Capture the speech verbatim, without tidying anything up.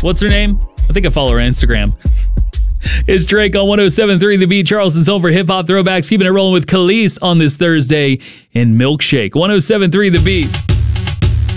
What's her name? I think I follow her on Instagram. It's Drake on one oh seven point three The Beat, Charleston's home for hip-hop throwbacks. Keeping it rolling with Khalees on this Thursday in Milkshake. one oh seven point three The Beat.